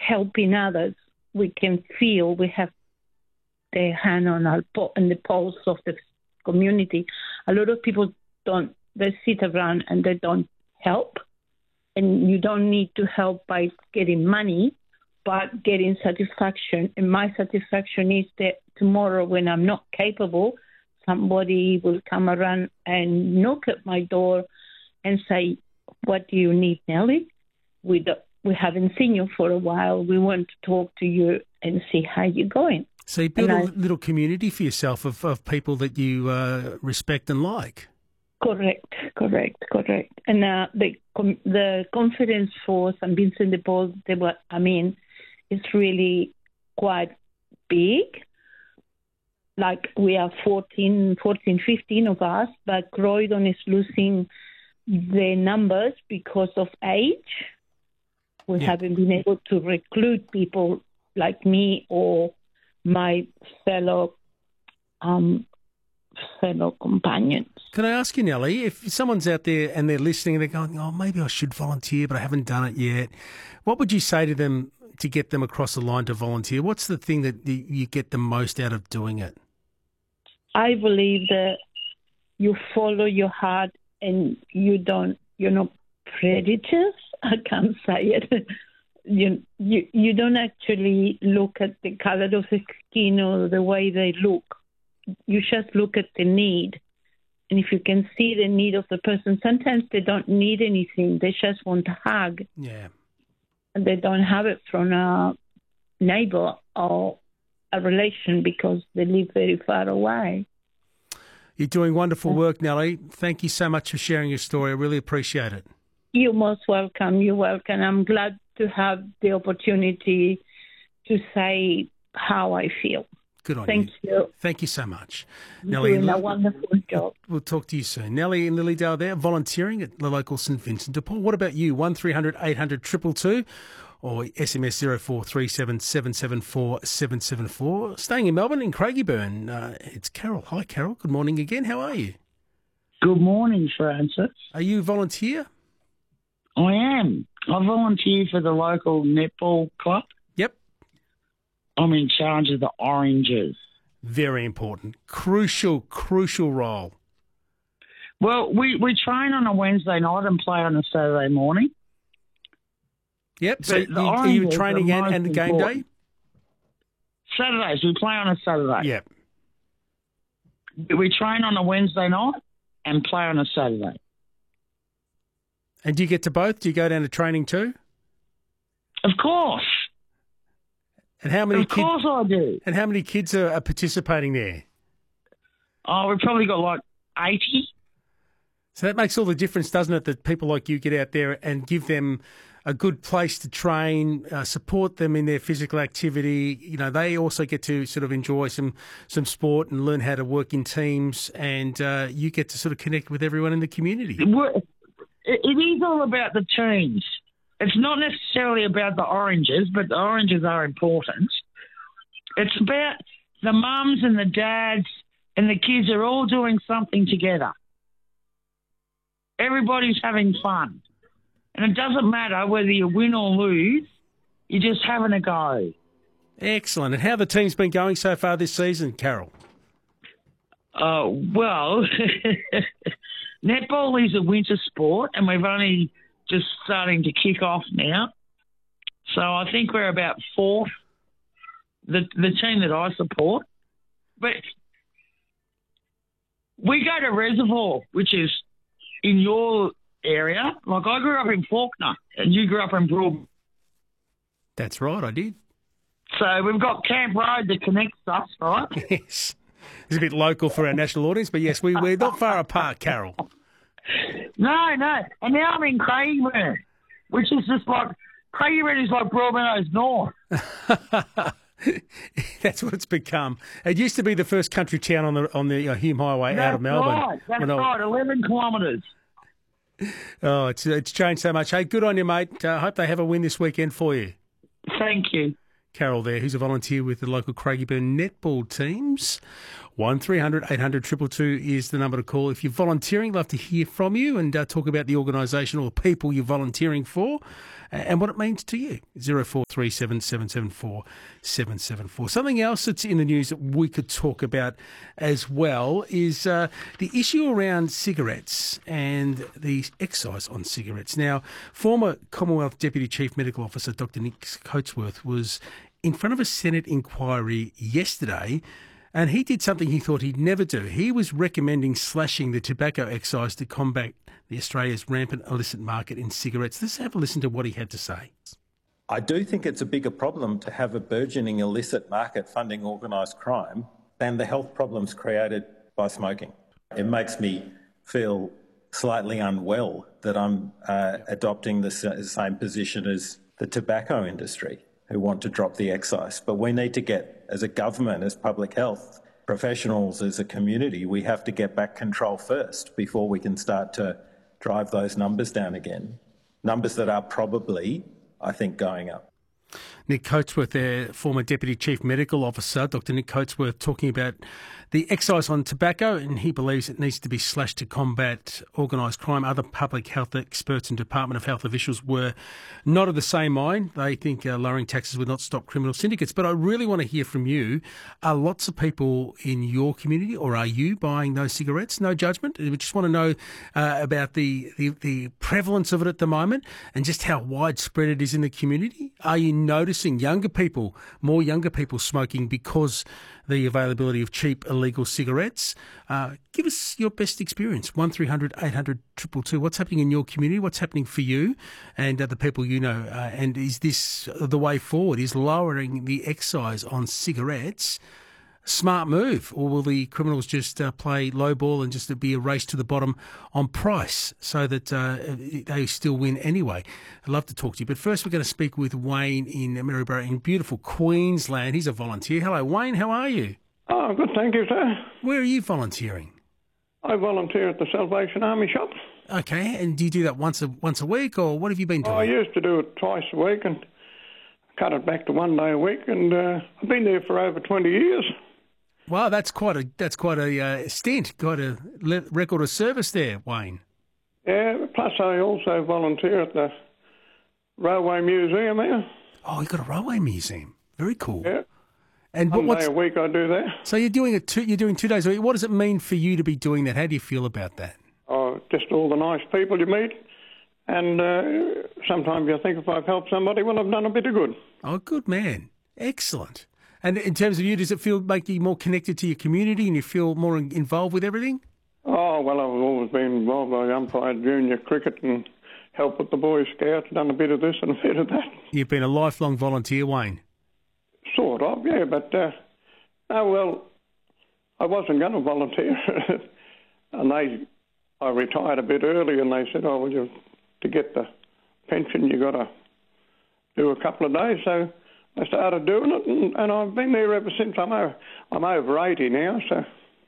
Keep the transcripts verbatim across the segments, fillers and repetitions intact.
helping others, we can feel we have their hand on our po- on the pulse of the community. A lot of people don't, they sit around and they don't help. And you don't need to help by getting money, but getting satisfaction. And my satisfaction is that tomorrow when I'm not capable, somebody will come around and knock at my door and say, what do you need, Nellie? We, do, we haven't seen you for a while. We want to talk to you and see how you're going. So you build and a I, little community for yourself of, of people that you uh, respect and like. Correct, correct, correct. And uh, the com- the confidence for Saint Vincent de Paul, de, I mean, is really quite big. Like we are fourteen, fourteen, fifteen of us, but Croydon is losing the numbers because of age. We yeah. haven't been able to recruit people like me or my fellow um, fellow companions. Can I ask you, Nellie, if someone's out there and they're listening and they're going, oh, maybe I should volunteer, but I haven't done it yet, what would you say to them to get them across the line to volunteer? What's the thing that you get the most out of doing it? I believe that you follow your heart and you don't, you're not predators. I can't say it. You, you, you don't actually look at the color of the skin or the way they look. You just look at the need. And if you can see the need of the person, sometimes they don't need anything. They just want a hug. Yeah. And they don't have it from a neighbor or a relation because they live very far away. You're doing wonderful work, Nellie. Thank you so much for sharing your story. I really appreciate it. You're most welcome. You're welcome. I'm glad to have the opportunity to say how I feel. Good on Thank you. you. Thank you so much. You're Nellie, doing a wonderful job. We'll talk to you soon. Nellie in Lilydale there, volunteering at the local Saint Vincent de Paul. What about you? one three hundred eight hundred two two two or S M S zero four three seven seven seven four seven seven four. Staying in Melbourne, in Craigieburn, uh, it's Carol. Hi, Carol. Good morning again. How are you? Good morning, Francis. Are you a volunteer? I am. I volunteer for the local netball club. Yep. I'm in charge of the Oranges. Very important. Crucial, crucial role. Well, we, we train on a Wednesday night and play on a Saturday morning. Yep. So But the you, are you Oranges training are and, most and the game important. day? Saturdays, we play on a Saturday. Yep. We train on a Wednesday night and play on a Saturday. And do you get to both? Do you go down to training too? Of course. And how many Of kids? course I do. And how many kids are, are participating there? Oh, we've probably got like eighty. So that makes all the difference, doesn't it, that people like you get out there and give them a good place to train, uh, support them in their physical activity. You know, they also get to sort of enjoy some, some sport and learn how to work in teams, and uh, you get to sort of connect with everyone in the community. It it is all about the teams. It's not necessarily about the Oranges, but the Oranges are important. It's about the mums and the dads and the kids are all doing something together. Everybody's having fun. And it doesn't matter whether you win or lose, you're just having a go. Excellent. And how have the team's been going so far this season, Carol? Uh, well, netball is a winter sport, and we've only just starting to kick off now. So I think we're about fourth, the the team that I support. But we go to Reservoir, which is in your area. Like I grew up in Faulkner, and you grew up in Broad. That's right, I did. So we've got Camp Road that connects us, right? Yes. It's a bit local for our national audience, but yes, we, we're not far apart, Carol. No, no. And now I'm in Craigieburn, which is just like, Craigieburn is like Broadmeadows North. That's what it's become. It used to be the first country town on the on the uh, Hume Highway That's out of Melbourne. Right. That's When I- right, eleven kilometres. Oh, it's it's changed so much. Hey, good on you, mate. I uh, hope they have a win this weekend for you. Thank you. Carol there, who's a volunteer with the local Craigieburn netball teams. one three hundred eight hundred two two two is the number to call. If you're volunteering, love to hear from you and uh, talk about the organisation or the people you're volunteering for. and what it means to you. zero four three seven, seven seven four, seven seven four. Something else that's in the news that we could talk about as well is uh, the issue around cigarettes and the excise on cigarettes. Now, former Commonwealth Deputy Chief Medical Officer Doctor Nick Coatsworth was in front of a Senate inquiry yesterday, and he did something he thought he'd never do. He was recommending slashing the tobacco excise to combat the Australia's rampant illicit market in cigarettes. Let's have a listen to what he had to say. I do think it's a bigger problem to have a burgeoning illicit market funding organised crime than the health problems created by smoking. It makes me feel slightly unwell that I'm uh, adopting the same position as the tobacco industry, who want to drop the excise. But we need to get, as a government, as public health professionals, as a community, we have to get back control first before we can start to drive those numbers down again. Numbers that are probably, I think, going up. Nick Coatsworth, their former Deputy Chief Medical Officer, Doctor Nick Coatsworth, talking about the excise on tobacco, and he believes it needs to be slashed to combat organised crime. Other public health experts and Department of Health officials were not of the same mind. They think uh, lowering taxes would not stop criminal syndicates. But I really want to hear from you. Are lots of people in your community, or are you buying those cigarettes? No judgment. We just want to know uh, about the, the, the prevalence of it at the moment and just how widespread it is in the community. Are you noticing younger people, more younger people smoking because the availability of cheap illegal cigarettes? Uh, give us your best experience. one three hundred, eight hundred, two two two. What's happening in your community? What's happening for you and other people you know? Uh, and is this the way forward? Is lowering the excise on cigarettes a smart move, or will the criminals just uh, play low ball and just be a race to the bottom on price so that uh, they still win anyway? I'd love to talk to you. But first, we're going to speak with Wayne in Maryborough in beautiful Queensland. He's a volunteer. Hello, Wayne. How are you? Oh, good, thank you, sir. Where are you volunteering? I volunteer at the Salvation Army shop. Okay, and do you do that once a once a week, or what have you been doing? Oh, I used to do it twice a week and cut it back to one day a week, and uh, I've been there for over twenty years. Wow, that's quite a that's quite a uh, stint, quite a le- record of service there, Wayne. Yeah, plus I also volunteer at the Railway Museum there. Oh, you've got a railway museum. Very cool. Yeah. And One what's, day a week I do that. So you're doing it. Two, you're doing two days a week. What does it mean for you to be doing that? How do you feel about that? Oh, just all the nice people you meet, and uh, sometimes you think if I've helped somebody, well, I've done a bit of good. Oh, good man. Excellent. And in terms of you, does it feel make you more connected to your community and you feel more involved with everything? Oh, well, I've always been involved. I umpired junior cricket and helped with the Boy Scouts, done a bit of this and a bit of that. You've been a lifelong volunteer, Wayne? Sort of, yeah, but, uh, oh, well, I wasn't going to volunteer. And they, I retired a bit early and they said, oh, well, you, to get the pension, you got to do a couple of days. So I started doing it, and, and I've been there ever since. I'm over, I'm over eighty now, so.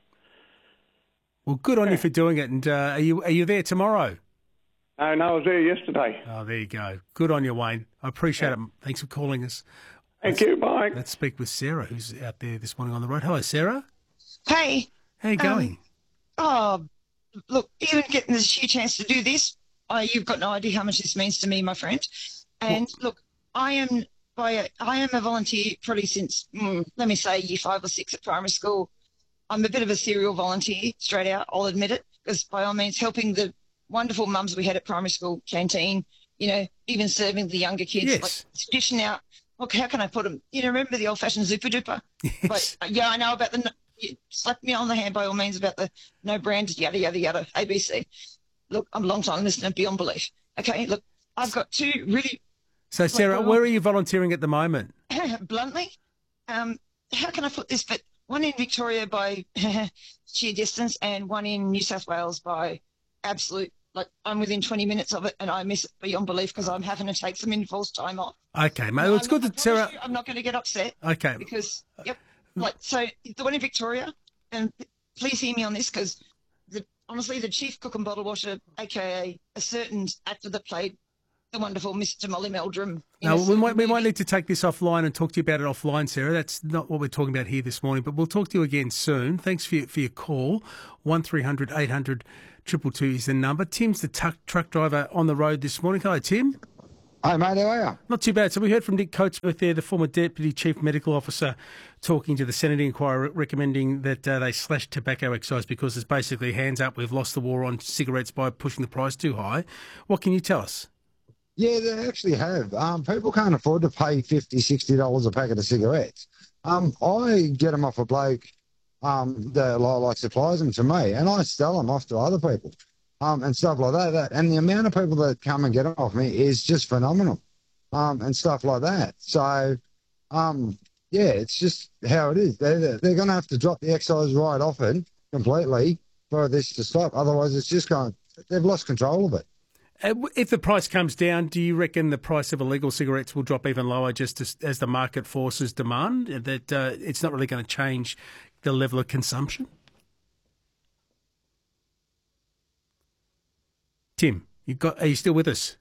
Well, good on yeah. you for doing it. And uh, are you are you there tomorrow? No, no, I was there yesterday. Oh, there you go. Good on you, Wayne. I appreciate yeah. it. Thanks for calling us. Thank let's, you, bye. Let's speak with Sarah, who's out there this morning on the road. Hello, Sarah. Hey. How you going? Um, oh, look, even getting this sheer chance to do this, I, you've got no idea how much this means to me, my friend. And well, look, I am by a, I am a volunteer probably since, mm, let me say, year five or six at primary school. I'm a bit of a serial volunteer, straight out, I'll admit it, because by all means helping the wonderful mums we had at primary school canteen, you know, even serving the younger kids, yes. like dishing out. Look, how can I put them? You know, remember the old-fashioned Zooper Duper? Yes. But, yeah, I know about the, you slap me on the hand by all means about the no brand, yada, yada, yada, A B C. Look, I'm a long-time listener, beyond belief. Okay, look, I've got two really... So, Sarah, like, where are you volunteering at the moment? Bluntly, um, how can I put this? But one in Victoria by sheer distance and one in New South Wales by absolute... Like, I'm within twenty minutes of it, and I miss it beyond belief because I'm having to take some enforced time off. Okay, mate. Well, it's I'm good not, that Sarah... You, I'm not going to get upset. Okay. Because, yep. Like, so the one in Victoria, and please hear me on this because, the, honestly, the chief cook and bottle washer, a k a a certain actor that played the wonderful Mister Molly Meldrum. No, we might, we might need to take this offline and talk to you about it offline, Sarah. That's not what we're talking about here this morning, but we'll talk to you again soon. Thanks for your, for your call. one three hundred, eight hundred, two two two is the number. Tim's the tuck, truck driver on the road this morning. Hello, Tim. Hi, mate, how are you? Not too bad. So we heard from Nick Coatsworth there, the former Deputy Chief Medical Officer, talking to the Senate inquiry, recommending that uh, they slash tobacco excise because it's basically hands up, we've lost the war on cigarettes by pushing the price too high. What can you tell us? Yeah, they actually have. Um, people can't afford to pay fifty dollars, sixty dollars a packet of cigarettes. Um, I get them off a bloke um, that like supplies them to me, and I sell them off to other people. Um, and stuff like that, that. And the amount of people that come and get them off me is just phenomenal, um, and stuff like that. So, um, yeah, it's just how it is. They're, they're going to have to drop the excise right off it completely for this to stop. Otherwise, it's just going, they've lost control of it. Uh, if the price comes down, do you reckon the price of illegal cigarettes will drop even lower just as, as the market forces demand, that uh, it's not really going to change the level of consumption? Tim, you got? Are you still with us?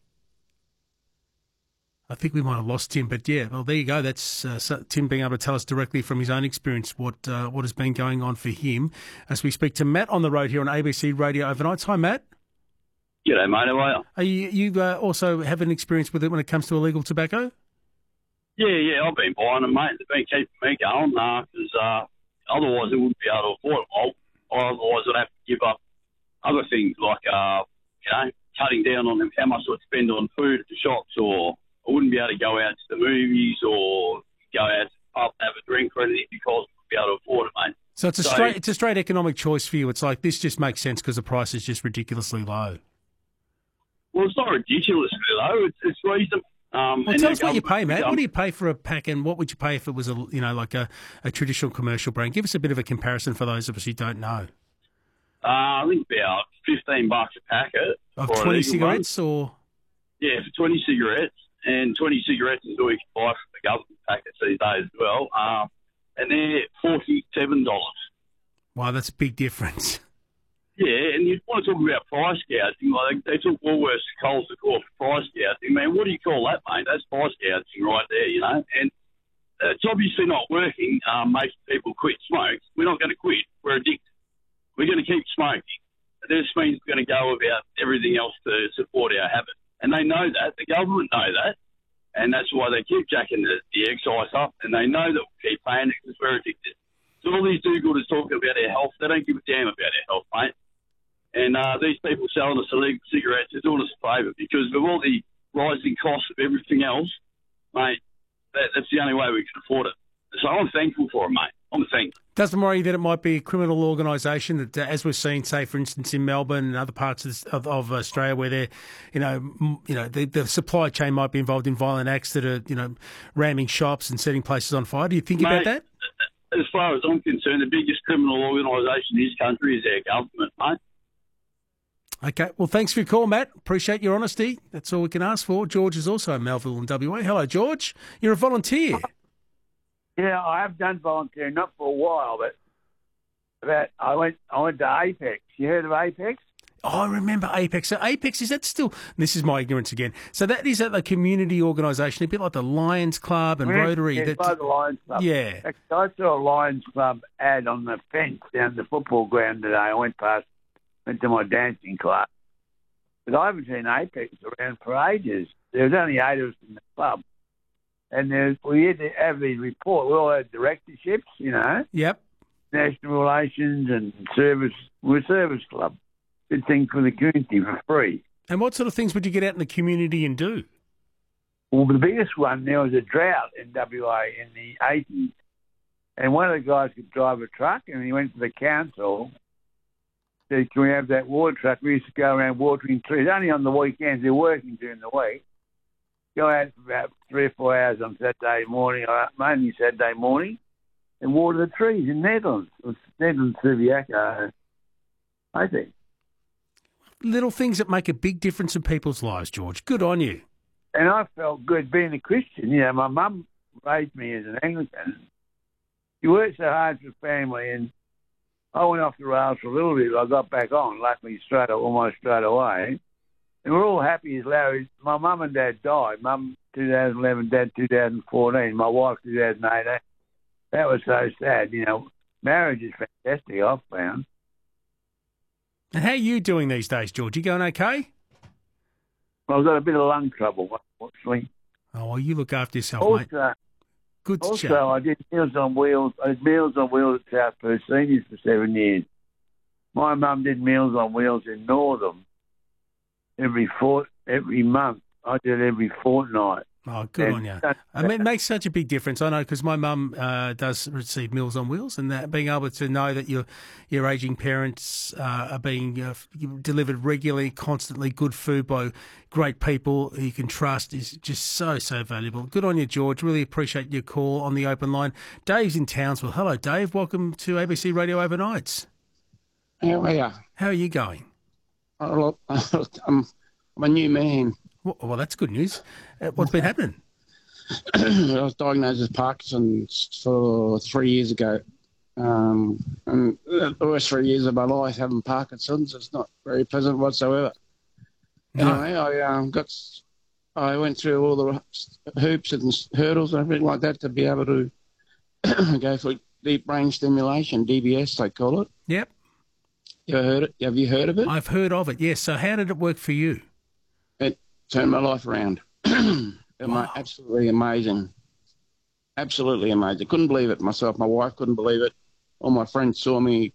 I think we might have lost Tim, but yeah, well, there you go. That's uh, Tim being able to tell us directly from his own experience what uh, what has been going on for him. As we speak to Matt on the road here on A B C Radio Overnights. Hi, Matt. G'day, mate. How are you? Are you, you uh, also have an experience with it when it comes to illegal tobacco? Yeah, yeah, I've been buying them, mate. They've been keeping me going because uh, uh, otherwise I wouldn't be able to afford them. Otherwise I'd have to give up other things like, uh, you know, cutting down on how much I'd spend on food at the shops, or I wouldn't be able to go out to the movies or go out to the pub and have a drink or anything because I wouldn't be able to afford it, mate. So it's a so, straight it's a straight economic choice for you. It's like this just makes sense because the price is just ridiculously low. Well, it's not ridiculously low. It's, it's reasonable. Um, well, tell us what you pay, Matt. What do you pay for a pack, and what would you pay if it was a you know like a, a traditional commercial brand? Give us a bit of a comparison for those of us who don't know. Uh, I think about fifteen bucks a packet of twenty cigarettes, one. Or yeah, for twenty cigarettes, and twenty cigarettes is all you can buy from the government packets these days as well. Um, and they're forty-seven dollars. Wow, that's a big difference. Yeah, and you want to talk about price gouging. Like they took Woolworths to Coles to court for price gouging. Man, what do you call that, mate? That's price gouging right there, you know. And uh, it's obviously not working, um, making people quit smoke. We're not going to quit. We're addicted. We're going to keep smoking. This means we're going to go about everything else to support our habit. And they know that. The government know that. And that's why they keep jacking the, the excise up. And they know that we'll keep paying it because we're addicted. So all these do-gooders talking about our health, they don't give a damn about our health, mate. And uh, these people selling us illegal cigarettes are doing us a favour because with all the rising costs of everything else, mate, that, that's the only way we can afford it. So I'm thankful for it, mate. I'm thankful. Doesn't worry that it might be a criminal organisation that, uh, as we've seen, say, for instance, in Melbourne and other parts of, of, of Australia where they're, you know, m- you know, the, the supply chain might be involved in violent acts that are, you know, ramming shops and setting places on fire. Do you think mate, about that? As far as I'm concerned, the biggest criminal organisation in this country is our government, mate. Okay, well, thanks for your call, Matt. Appreciate your honesty. That's all we can ask for. George is also in Melville and W A. Hello, George. You're a volunteer. Yeah, I have done volunteering, not for a while, but about, I went I went to Apex. You heard of Apex? Oh, I remember Apex. So Apex, is that still... This is my ignorance again. So that is that a community organisation, a bit like the Lions Club and yeah, Rotary? Yeah, that, by the Lions Club. Yeah. I saw a Lions Club ad on the fence down the football ground today. I went past, went to my dancing class. But I haven't seen Apex around for ages. There was only eight of us in the club. And there's, we had to have these reports. We all had directorships, you know. Yep. National relations and service. We're a service club. Good thing for the community for free. And what sort of things would you get out in the community and do? Well, the biggest one, there was a drought in W A in the eighties. And one of the guys could drive a truck, and he went to the council, said, can we have that water truck? We used to go around watering trees, only on the weekends. They're working during the week. Go out for about three or four hours on Saturday morning, or mainly Saturday morning, and water the trees in Netherlands. It was Netherlands, Subiaco, I think. Little things that make a big difference in people's lives, George. Good on you. And I felt good being a Christian. You know, my mum raised me as an Anglican. She worked so hard for family, and I went off the rails for a little bit. I got back on, luckily, straight almost straight away. And we're all happy as Larry. My mum and dad died. Mum two thousand eleven, dad two thousand fourteen, my wife two thousand eighteen. That was so sad. You know, marriage is fantastic, I've found. And how are you doing these days, George? You going okay? I've got a bit of lung trouble, unfortunately. Oh, well, you look after yourself, Also, mate. Good also chat. I did Meals on Wheels. I did Meals on Wheels at South Perth Seniors for seven years. My mum did Meals on Wheels in Northam every fort, every month. I did every fortnight. Oh, good And on you. that- I mean, it makes such a big difference. I know because my mum uh, does receive Meals on Wheels, and that being able to know that your your ageing parents uh, are being uh, delivered regularly, constantly, good food by great people who you can trust is just so, so valuable. Good on you, George. Really appreciate your call on the open line. Dave's in Townsville. Hello, Dave. Welcome to A B C Radio Overnights. How are you? How are you going? Oh, look, I'm, I'm a new man. Well, well that's good news. Uh, What's been happening? I was diagnosed with Parkinson's for three years ago. Um, and the worst three years of my life having Parkinson's. It's not very pleasant whatsoever. No. Anyway, I um, got, I went through all the hoops and hurdles and everything like that to be able to go for deep brain stimulation, D B S they call it. Yep. You ever heard it? Have you heard of it? I've heard of it, yes. So how did it work for you? It turned my life around. Wow. Absolutely amazing. Absolutely amazing. Couldn't believe it myself. My wife couldn't believe it. All my friends saw me